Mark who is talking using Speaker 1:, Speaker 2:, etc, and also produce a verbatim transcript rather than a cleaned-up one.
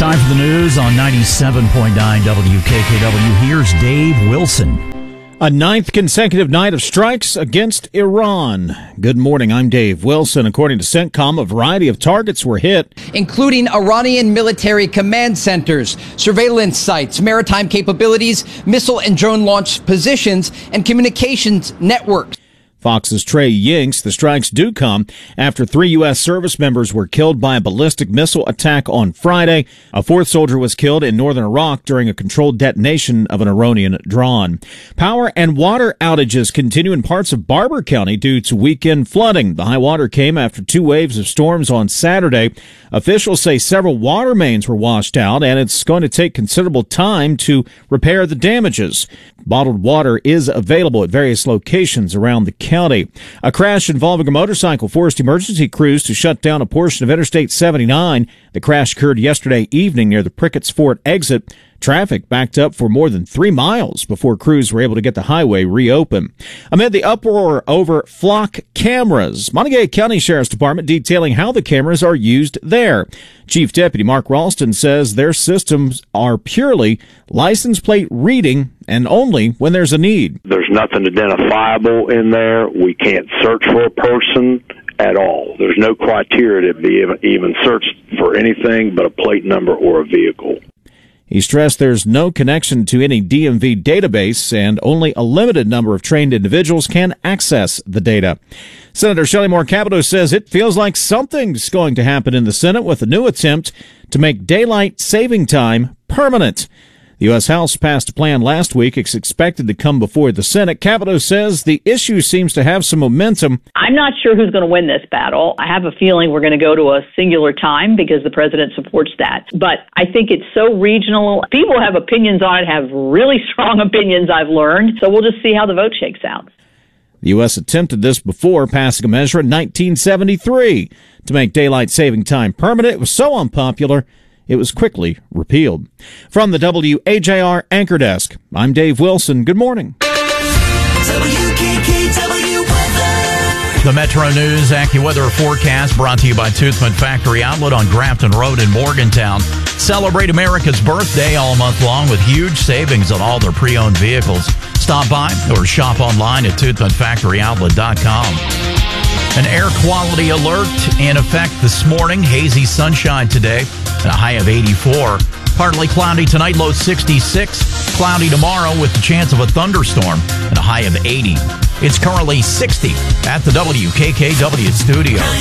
Speaker 1: Time for the news on ninety-seven point nine W K K W. Here's Dave Wilson.
Speaker 2: A ninth consecutive night of strikes against Iran. Good morning, I'm Dave Wilson. According to CENTCOM, a variety of targets were hit,
Speaker 3: including Iranian military command centers, surveillance sites, maritime capabilities, missile and drone launch positions, and communications networks.
Speaker 2: Fox's Trey Yingst. The strikes do come after three U S service members were killed by a ballistic missile attack on Friday. A fourth soldier was killed in northern Iraq during a controlled detonation of an Iranian drone. Power and water outages continue in parts of Barber County due to weekend flooding. The high water came after two waves of storms on Saturday. Officials say several water mains were washed out, and it's going to take considerable time to repair the damages. Bottled water is available at various locations around the county. A crash involving a motorcycle forced emergency crews to shut down a portion of Interstate seventy-nine. The crash occurred yesterday evening near the Prickett's Fort exit. Traffic backed up for more than three miles before crews were able to get the highway reopened. Amid the uproar over flock cameras, Montague County Sheriff's Department detailing how the cameras are used there. Chief Deputy Mark Ralston says their systems are purely license plate reading and only when there's a need.
Speaker 4: There's nothing identifiable in there. We can't search for a person at all. There's no criteria to be even searched for anything but a plate number or a vehicle.
Speaker 2: He stressed there's no connection to any D M V database and only a limited number of trained individuals can access the data. Senator Shelley Moore Capito says it feels like something's going to happen in the Senate with a new attempt to make daylight saving time permanent. The U S House passed a plan last week. It's expected to come before the Senate. Capito says the issue seems to have some momentum.
Speaker 5: I'm not sure who's going to win this battle. I have a feeling we're going to go to a singular time because the president supports that. But I think it's so regional. People have opinions on it, have really strong opinions, I've learned. So we'll just see how the vote shakes out.
Speaker 2: The U S attempted this before, passing a measure in nineteen seventy-three to make daylight saving time permanent. It was so unpopular, it was quickly repealed. From the W A J R Anchor Desk, I'm Dave Wilson. Good morning.
Speaker 6: W K K W weather.
Speaker 1: The Metro News AccuWeather forecast brought to you by Toothman Factory Outlet on Grafton Road in Morgantown. Celebrate America's birthday all month long with huge savings on all their pre-owned vehicles. Stop by or shop online at toothman factory outlet dot com. An air quality alert in effect this morning. Hazy sunshine today and a high of eighty-four. Partly cloudy tonight, low sixty-six. Cloudy tomorrow with the chance of a thunderstorm and a high of eighty. It's currently sixty at the W K K W studio.